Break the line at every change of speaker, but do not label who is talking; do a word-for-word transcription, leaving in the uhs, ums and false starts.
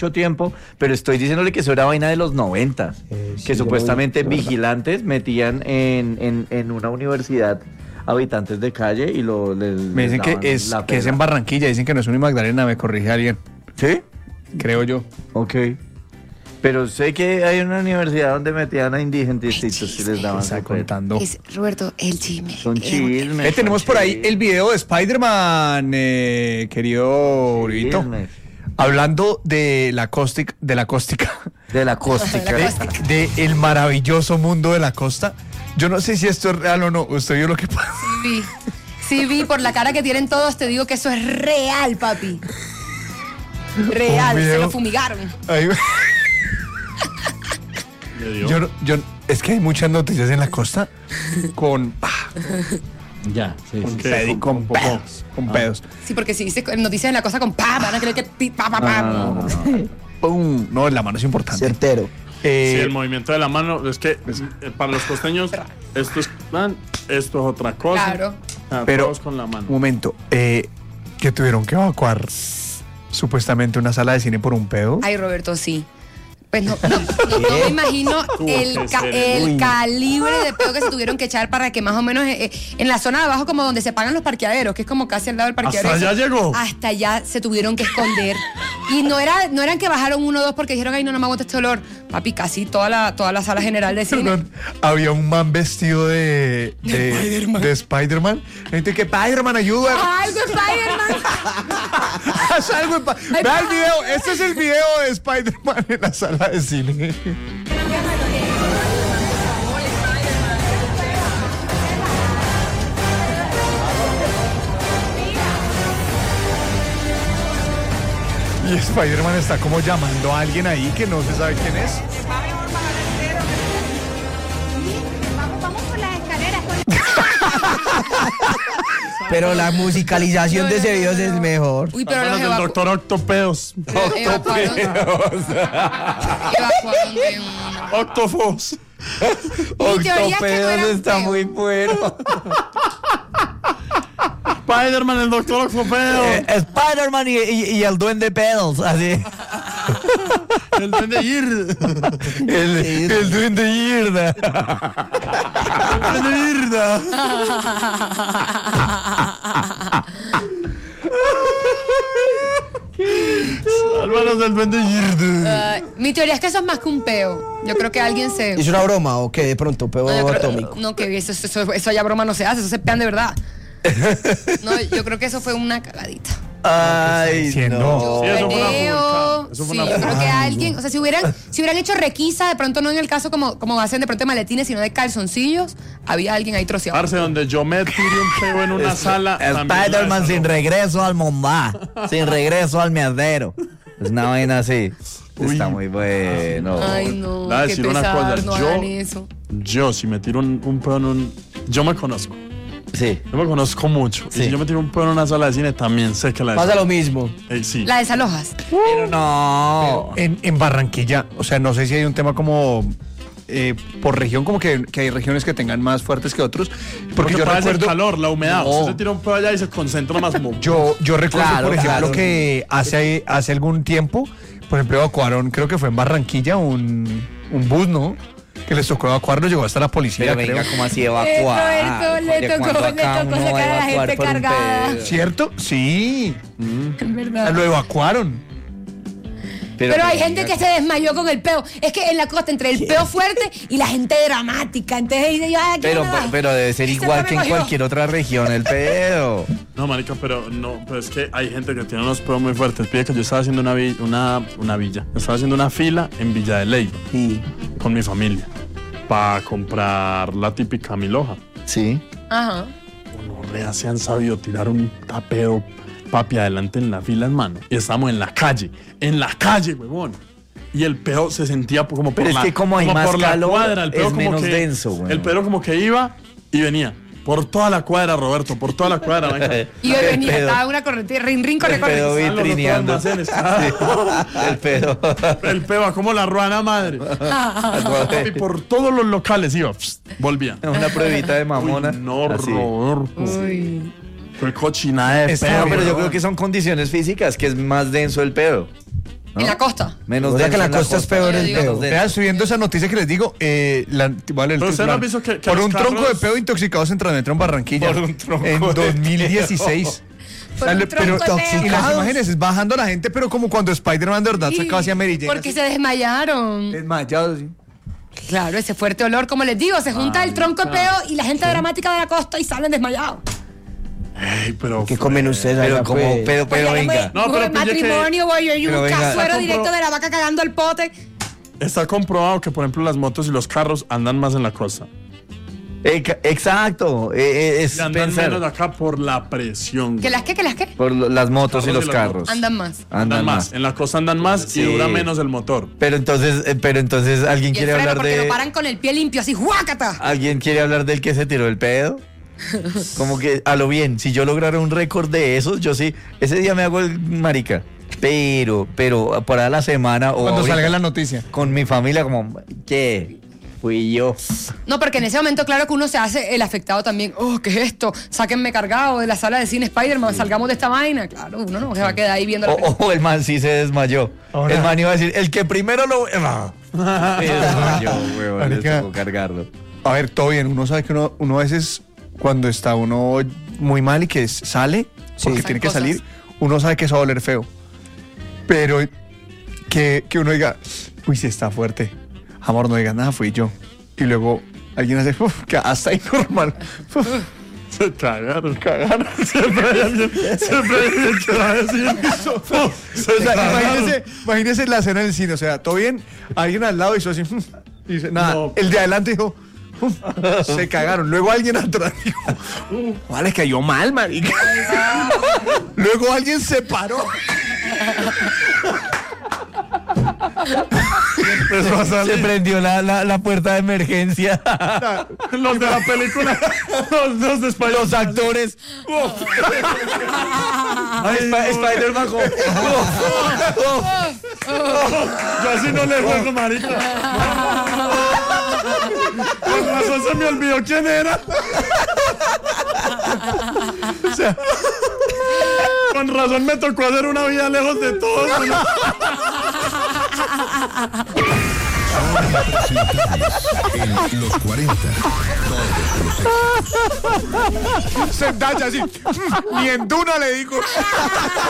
mucho tiempo, pero estoy diciéndole que eso era vaina de los noventas,
Eh, sí,
que
yo
supuestamente
lo vi,
vigilantes metían en, en, en una universidad habitantes de calle y lo les,
Me dicen
les
que
daban
es,
la
que es
pela.
en Barranquilla, dicen que no es un Magdalena, me corrige alguien.
¿Sí?
Creo yo.
Ok. Pero sé que hay una universidad donde metían a indigenticitos y les daban
Está
su pela.
contando.
Es, Roberto, el chisme.
Son
Eh,
chismes.
Eh, tenemos
son
por ahí
chismes,
el video de Spider-Man, eh, querido Uribito.
chismes.
Hablando de la cóstica, de la cóstica,
De la cóstica.
de, de el maravilloso mundo de la costa. Yo no sé si esto es real o no. Usted vio lo que pasa.
Sí vi. Sí vi, por la cara que tienen todos, te digo que eso es real, papi. Real,
Un
se
video.
lo fumigaron.
Ahí- yo, no- yo, es que hay muchas noticias en la costa con, ah,
Ya, sí.
con,
sí.
pedi- con pedos, con pedos.
Sí, porque si dice noticias en la cosa con pa, van a creer que pi, pa, pa, pa.
No, no, no, no.
Pum. No, la mano es importante.
Certero.
Eh,
Sí, el movimiento de la mano, es que eh, para los costeños esto es plan, esto es otra cosa.
Claro.
Ah,
Pero-
todos con la mano.
un momento, eh, que tuvieron que evacuar supuestamente una sala de cine por un pedo.
Ay, Roberto, sí. Pues no, no, no, no me imagino
Tuvo
el,
que
ca-
ser.
el
Uy.
calibre de pedo que se tuvieron que echar para que más o menos eh, eh, en la zona de abajo, como donde se pagan los parqueaderos, que es como casi al lado del parqueadero.
Hasta allá llegó.
Hasta allá se tuvieron que esconder. Y no era, no eran que bajaron uno o dos porque dijeron, ay, no, no me aguanta este olor. Papi, casi toda la, toda la sala general de cine.
Perdón, había un man vestido de, de,
Spider-Man.
de Spider-Man. Gente que Spider-Man ayuda.
¡Algo, Spider-Man!
Haz algo en pa-
Ay,
Vea el
pa-
video. Este es el video de Spider-Man en la sala de cine. Y Spider-Man está como llamando a alguien ahí que no se sabe quién es.
Vamos, vamos por las escaleras.
Pero la musicalización de ese video es mejor.
Uy, pero los
Hermanos del
evacu-
doctor Octopedos.
evacuaron. Evacuaron de uno.
Octofos.
Mi teoría es que no
Octopedos
eran
está
feos.
muy bueno.
Spider-Man, el doctor Octopedos.
Eh, Spider-Man y, y- y el duende pedos, así.
El duende Ir.
El, el duende Irda.
El duende Irda. Hermanos del duende Irda.
Ah, mi teoría es que eso es más que un peo. Yo creo que alguien se.
¿Es una broma o qué? De pronto, pedo
No, yo creo-
atómico.
no, que eso, eso, eso ya broma no se hace, eso se pean de verdad. No, yo creo que eso fue una cagadita.
Ay,
diciendo?
no.
Sí, eso fue una
Creo,
vulca, eso fue
sí,
una
yo creo
vulca.
que alguien, o sea, si hubieran, si hubieran hecho requisa, de pronto no en el caso como, como hacen de pronto de maletines, sino de calzoncillos, había alguien ahí troceado.
Parce, donde yo me tiré un peo en una sala. también la
Spider-Man sin
desaló.
regreso al Mombá, sin regreso al mierdero. Es una vaina así. Está muy bueno.
Ay, no,
Le voy a
qué
decir una
pesar,
cosa,
no
yo-
hagan eso.
Yo, si me tiro un, un peo en un. Yo me conozco.
Sí.
Yo me conozco mucho.
Sí.
Y si yo me tiro un peo en una sala de cine, también sé que la
Pasa lo mismo.
Eh, sí.
La desalojas.
Pero no.
En, en Barranquilla, o sea, no sé si hay un tema como eh, por región, como que, que hay regiones que tengan más fuertes que otros. Porque
Porque
yo
pasa el
recuerdo,
calor, la humedad.
No.
Usted se tira un peo allá y se concentra más como.
yo, yo recuerdo,
Claro,
por ejemplo,
claro.
que hace, hace algún tiempo, por ejemplo, evacuaron, creo que fue en Barranquilla, un, un bus, ¿no? Que les tocó evacuarlo, llegó hasta la policía,
Pero venga,
creo.
como así evacuar.
Roberto, le
¿De
tocó-
cuándo
le
acá
tocó
uno va
sacar a la
evacuar
gente
por un
cargada.
pedo?
¿Cierto? Sí.
Es verdad.
Lo evacuaron.
Pero, hay gente que se desmayó con el peo. Es que en la costa, entre el peo fuerte y la gente dramática. Entonces dice yo, ay, aquí
Pero,
no me va.
pero debe ser
Este
igual
me
que en
cogió.
cualquier otra región el pedo.
No, marica, pero no, pero es que hay gente que tiene unos peos muy fuertes. Pide que yo estaba haciendo una, vi- una, una villa. Estaba haciendo una fila en Villa de Leyva
Sí.
con mi familia para comprar la típica milhoja.
Sí.
Ajá.
Rea se han sabido tirar un tapeo, papi, adelante en la fila, hermano. Y estamos en la calle, en la calle, huevón. Y el peo se sentía como por
Pero es
la,
que como hay más
por la
calor,
cuadra. El peo
es
como
menos
que-
denso, weón.
El peo como que iba y venía. Por toda la cuadra, Roberto, por toda la cuadra. marica.
Y hoy
El
venía,
pedo.
estaba una corriente, rin, rin, corre,
El
corre.
pedo
Estaban los
vitrineando.
otros almacenes.
El pedo.
El peo, como la ruana madre. Papi, por todos los locales iba, pst, volvía.
Una pruebita de
Uy,
mamona.
no,
así.
Roberto.
Uy.
Fue cochinada de
Está
peo.
No, pero yo
weón.
creo que son condiciones físicas, que es más denso el pedo.
En la costa.
Menos
O sea que
denso
en la costa es peor el
Yo digo-
peo.
Menos denso.
Vean, subiendo esa noticia que les digo, eh, la, vale, el
Pero usted
titular.
no ha visto que- que
por
los
un tronco de
carros-
pedo intoxicados en Transmetro en Barranquilla.
Por un tronco
en
de
dos mil dieciséis.
Por un tronco de pedo.
Y las imágenes es bajando a la gente, pero como cuando Spider-Man de verdad
Sí,
sacaba hacia Mary Jane.
Porque se desmayaron.
desmayados, sí.
Claro, ese fuerte olor, como les digo, se junta el tronco de peo y la gente dramática de la costa y salen desmayados.
Ey, pero
¿Qué
fue-
comen ustedes
Pero
allá,
como,
pues?
pero, pero
Porque
venga.
No,
hubo
pero pille que-
matrimonio, güey, y
Pero
un
venga.
cazuero
Está
directo
compro-
de la vaca cagando al pote.
Está comprobado que, por ejemplo, las motos y los carros andan más en la costa.
Eca- Exacto. eh, eh, es
Y andan
pensar
menos acá por la presión.
¿Que las qué, que las qué?
por lo- las motos y
Carros
los
y las
carros.
motos.
Andan más.
Andan
Andan
más.
más.
En la costa andan más
Sí.
y dura menos el motor.
Pero entonces, eh, pero entonces alguien
Y el
quiere
freno
hablar
porque
de
lo paran con el pie limpio, así, ¡juácata!
alguien quiere hablar del que se tiró el pedo. Como que a lo bien, si yo lograra un récord de esos, yo sí, ese día me hago el marica. Pero, pero para la semana o
Cuando
ahorita,
salga la noticia.
con mi familia como, ¿qué? Fui yo.
No, porque en ese momento, claro que uno se hace el afectado también. Oh, ¿qué es esto? Sáquenme cargado de la sala de cine Spider-Man, salgamos de esta vaina. Claro, uno no se va a quedar ahí viendo la
O,
película.
o el man sí se desmayó.
Ahora-
El man iba a decir, el que primero lo... No. Se desmayó, weón, les
Marica.
tocó cargarlo.
A ver, todo bien. Uno sabe que uno, uno a veces, cuando está uno muy mal y que s- sale, porque
Pasan
tiene que
cosas.
salir, uno sabe que eso va a oler feo. Pero que, que uno diga, uy, si está fuerte. Amor, no digas nada, fui yo. Y luego alguien hace, uff, que hasta ahí normal. Uf,
Se cagaron, cagaron. Siempre hay alguien, siempre hay alguien que va a decir eso. Se
o sea,
cagaron.
imagínese, imagínese la escena del cine, o sea, todo bien, alguien al lado hizo así, "Mm", y dice, nada,
No.
el de adelante dijo, "Mm", se cagaron. Luego alguien atrás dijo, vale, cayó mal, marica. Luego alguien se paró.
Empezó a
Se
salir.
prendió la, la, la puerta de emergencia.
Los de la película, los, los de Spider-Man.
Los actores.
Ay,
Sp- Spider-Man como-
Yo así no le juego, marica. Con razón se me olvidó quién era. O sea, con razón me tocó hacer una vida lejos de todos. ¿no?
En los cuarenta.
Zendaya así, "Mm, ni en Duna le digo.